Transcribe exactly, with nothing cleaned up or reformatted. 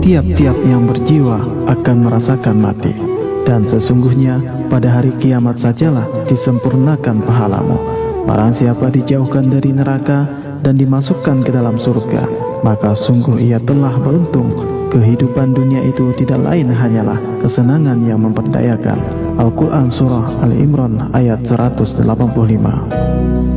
tiap-tiap yang berjiwa akan merasakan mati. Dan sesungguhnya pada hari kiamat sajalah disempurnakan pahalamu. Barang siapa dijauhkan dari neraka dan dimasukkan ke dalam surga, maka sungguh ia telah beruntung. Kehidupan dunia itu tidak lain hanyalah kesenangan yang memperdayakan. Al-Quran Surah Al-Imran ayat seratus delapan puluh lima.